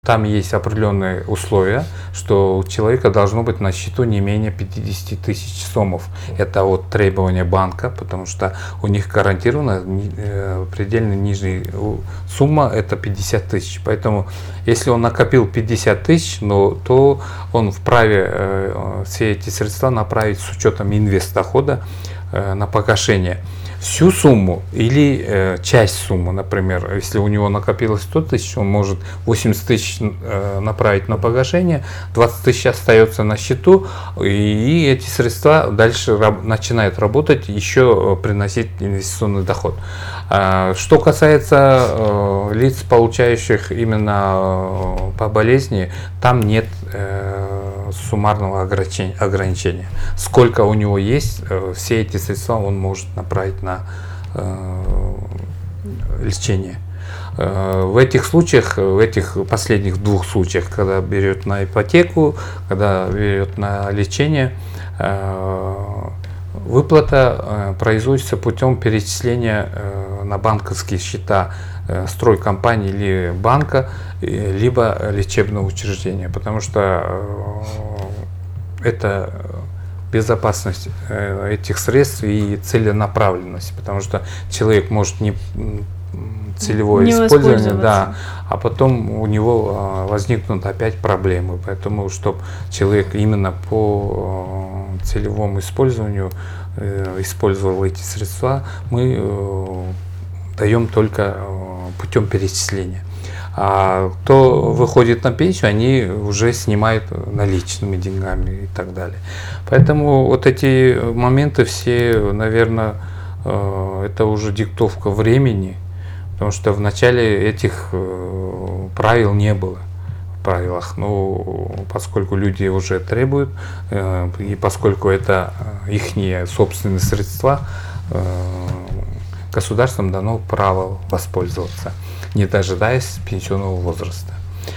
Там есть определенные условия, что у человека должно быть на счету не менее 50 тысяч сомов. Это вот требования банка, потому что у них гарантирована предельно нижняя сумма, это 50 тысяч. Поэтому если он накопил 50 тысяч, то он вправе все эти средства направить с учетом инвестдохода на погашение. Всю сумму или часть суммы, например, если у него накопилось 100 тысяч, он может 80 тысяч направить на погашение, 20 тысяч остается на счету, и эти средства дальше начинают работать, еще приносить инвестиционный доход. Что касается лиц, получающих именно по болезни, там нет суммарного ограничения. Сколько у него есть, все эти средства он может направить на лечение. В этих случаях, в этих последних двух случаях, когда берет на ипотеку, когда берет на лечение, выплата производится путем перечисления на банковские счета стройкомпании или банка, либо лечебного учреждения, потому что это безопасность этих средств и целенаправленность, потому что человек может не целевое использование, да, а потом у него возникнут опять проблемы. Поэтому, чтобы человек именно по целевому использованию использовал эти средства, мы даем только путем перечисления. А кто выходит на пенсию, они уже снимают наличными деньгами и так далее. Поэтому вот эти моменты все, наверное, это уже диктовка времени, потому что в начале этих правил не было в правилах. Но поскольку люди уже требуют, и поскольку это их собственные средства, государством дано право воспользоваться, не дожидаясь пенсионного возраста.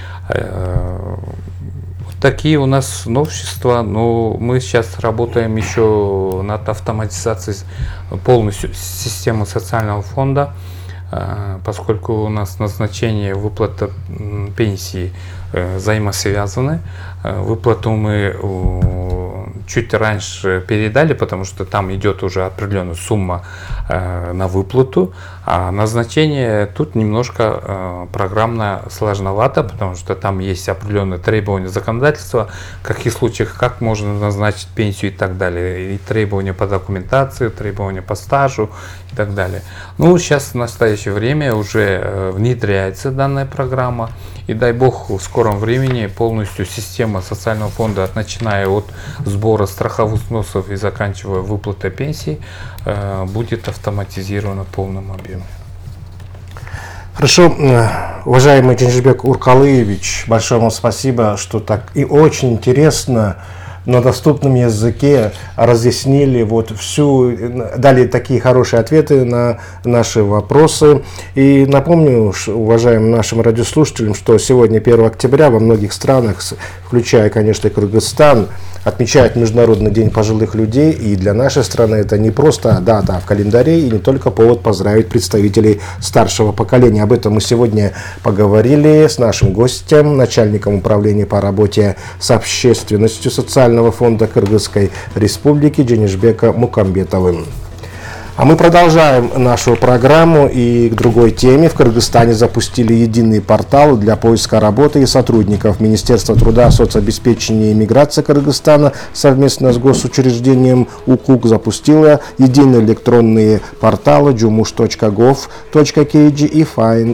Вот такие у нас новшества, но мы сейчас работаем еще над автоматизацией полностью системы социального фонда, поскольку у нас назначение выплаты пенсии взаимосвязаны. Выплату мы чуть раньше передали, потому что там идет уже определенная сумма на выплату, а назначение тут немножко программно сложновато, потому что там есть определенные требования законодательства, в каких случаях, как можно назначить пенсию и так далее, и требования по документации, требования по стажу и так далее. Ну, сейчас в настоящее время уже внедряется данная программа, и дай бог в скором времени полностью система социального фонда, начиная от сбора страховых взносов и заканчивая выплатой пенсий, будет автоматизирована в полном объеме. Хорошо, уважаемый Дженджибек Уркалыевич, большое вам спасибо, что так и очень интересно на доступном языке разъяснили дали такие хорошие ответы на наши вопросы. И напомню, уважаемым нашим радиослушателям, что сегодня 1 октября во многих странах, включая, конечно, Кыргызстан, отмечают Международный день пожилых людей, и для нашей страны это не просто дата в календаре и не только повод поздравить представителей старшего поколения. Об этом мы сегодня поговорили с нашим гостем, начальником управления по работе с общественностью социального фонда Кыргызской Республики Дженишбеком Мукамбетовым. А мы продолжаем нашу программу и к другой теме. В Кыргызстане запустили единый портал для поиска работы и сотрудников. Министерство труда, соцобеспечения и миграции Кыргызстана совместно с госучреждением УКУК запустило единые электронные порталы jumush.gov.kg и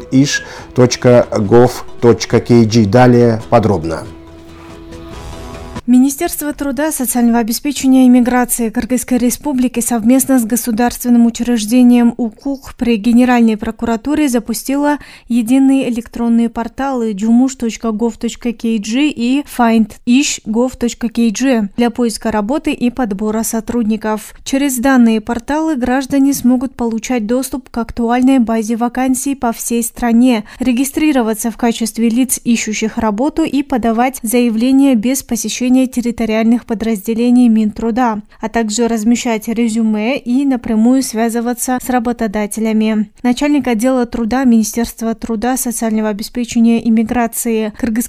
findish.gov.kg. Далее подробно. Министерство труда, социального обеспечения и миграции Кыргызской Республики совместно с государственным учреждением УКУК при Генеральной прокуратуре запустило единые электронные порталы jumush.gov.kg и findish.gov.kg для поиска работы и подбора сотрудников. Через данные порталы граждане смогут получать доступ к актуальной базе вакансий по всей стране, регистрироваться в качестве лиц, ищущих работу, и подавать заявления без посещения уровня территориальных подразделений Минтруда, а также размещать резюме и напрямую связываться с работодателями. Начальник отдела труда Министерства труда, социального обеспечения и миграции